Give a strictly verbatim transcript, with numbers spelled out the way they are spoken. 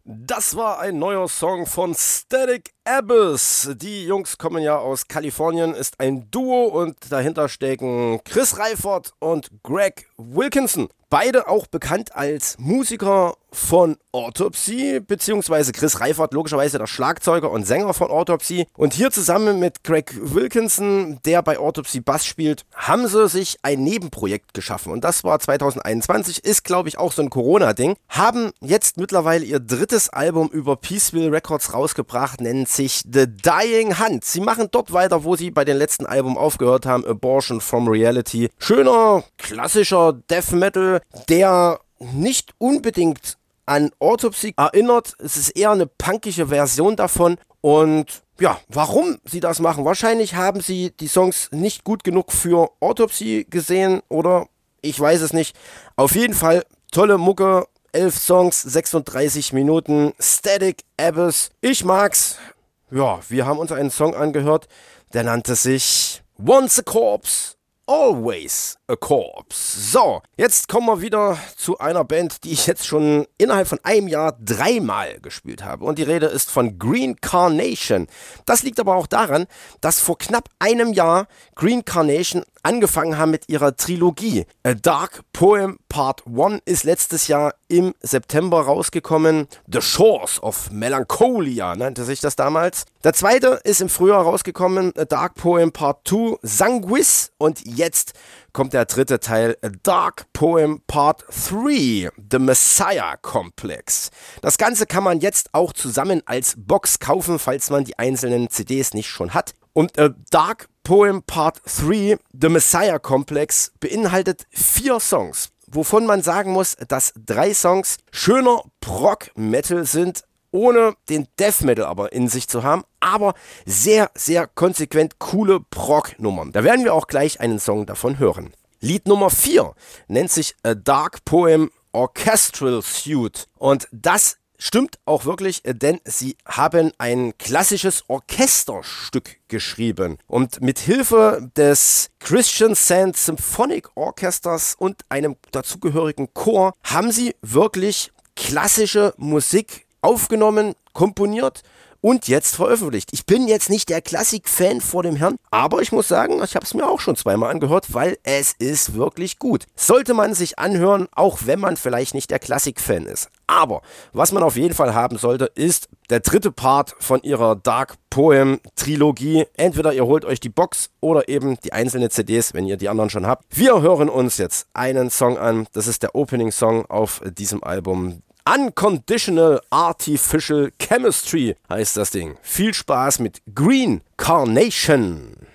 Das war ein neuer Song von Static Abyss. Die Jungs kommen ja aus Kalifornien, ist ein Duo und dahinter stecken Chris Reifert und Greg Wilkinson. Beide auch bekannt als Musiker von Autopsy, beziehungsweise Chris Reifert logischerweise der Schlagzeuger und Sänger von Autopsy. Und hier zusammen mit Greg Wilkinson, der bei Autopsy Bass spielt, haben sie sich ein Nebenprojekt geschaffen. Und das war zwanzig einundzwanzig, ist glaube ich auch so ein Corona-Ding. Haben jetzt mittlerweile ihr drittes Album über Peaceville Records rausgebracht, nennt sich The Dying Hunt. Sie machen dort weiter, wo sie bei den letzten Album aufgehört haben, Abortion from Reality. Schöner, klassischer Death Metal, der nicht unbedingt an Autopsy erinnert. Es ist eher eine punkige Version davon. Und ja, warum sie das machen? Wahrscheinlich haben sie die Songs nicht gut genug für Autopsy gesehen oder ich weiß es nicht. Auf jeden Fall tolle Mucke. Elf Songs, sechsunddreißig Minuten. Static Abyss. Ich mag's. Ja, wir haben uns einen Song angehört, der nannte sich Once a Corpse, Always a Corpse. So, jetzt kommen wir wieder zu einer Band, die ich jetzt schon innerhalb von einem Jahr dreimal gespielt habe. Und die Rede ist von Green Carnation. Das liegt aber auch daran, dass vor knapp einem Jahr Green Carnation angefangen haben mit ihrer Trilogie. A Dark Poem Part eins ist letztes Jahr im September rausgekommen. The Shores of Melancholia nannte sich das damals. Der zweite ist im Frühjahr rausgekommen. A Dark Poem Part zwei, Sanguis. Und jetzt kommt der dritte Teil, A Dark Poem Part drei, The Messiah Complex. Das Ganze kann man jetzt auch zusammen als Box kaufen, falls man die einzelnen C Ds nicht schon hat. Und A Dark Poem Part drei, The Messiah Complex, beinhaltet vier Songs, wovon man sagen muss, dass drei Songs schöner Prog-Metal sind, ohne den Death Metal aber in sich zu haben, aber sehr, sehr konsequent coole Prog-Nummern. Da werden wir auch gleich einen Song davon hören. Lied Nummer vier nennt sich A Dark Poem Orchestral Suite und das stimmt auch wirklich, denn sie haben ein klassisches Orchesterstück geschrieben. Und mit Hilfe des Christian Sand Symphonic Orchesters und einem dazugehörigen Chor haben sie wirklich klassische Musik aufgenommen, komponiert und jetzt veröffentlicht. Ich bin jetzt nicht der Klassik-Fan vor dem Herrn, aber ich muss sagen, ich habe es mir auch schon zweimal angehört, weil es ist wirklich gut. Sollte man sich anhören, auch wenn man vielleicht nicht der Klassik-Fan ist. Aber was man auf jeden Fall haben sollte, ist der dritte Part von ihrer Dark Poem Trilogie. Entweder ihr holt euch die Box oder eben die einzelnen C Ds, wenn ihr die anderen schon habt. Wir hören uns jetzt einen Song an. Das ist der Opening Song auf diesem Album. Unconditional Artificial Chemistry heißt das Ding. Viel Spaß mit Green Carnation.